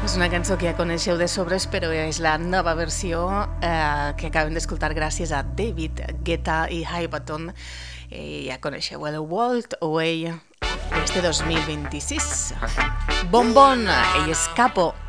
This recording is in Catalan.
És una cançó que ja coneixeu de sobres, però és la nova versió que acabem d'escoltar gràcies a David Guetta i Highbaton. Ja coneixeu el Walk Away, este 2026. Bon, ell és Capo.